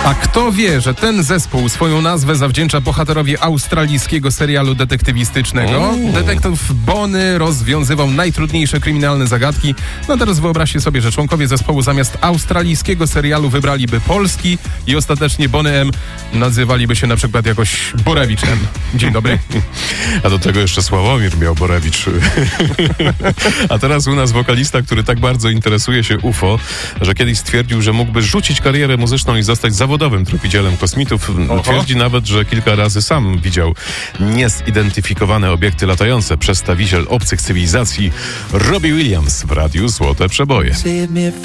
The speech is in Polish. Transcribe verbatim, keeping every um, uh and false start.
A kto wie, że ten zespół swoją nazwę zawdzięcza bohaterowi australijskiego serialu detektywistycznego? Uuu. Detektyw Bonny rozwiązywał najtrudniejsze kryminalne zagadki. No teraz wyobraźcie sobie, że członkowie zespołu zamiast australijskiego serialu wybraliby polski i ostatecznie Bonny M nazywaliby się na przykład jakoś Borewicz M. Dzień dobry. A do tego jeszcze Sławomir miał Borewicz. A teraz u nas wokalista, który tak bardzo interesuje się U F O, że kiedyś stwierdził, że mógłby rzucić karierę muzyczną i zostać zawodowym tropicielem kosmitów. Oho. Twierdzi nawet, że kilka razy sam widział niezidentyfikowane obiekty latające. Przedstawiciel obcych cywilizacji Robbie Williams w radiu Złote Przeboje.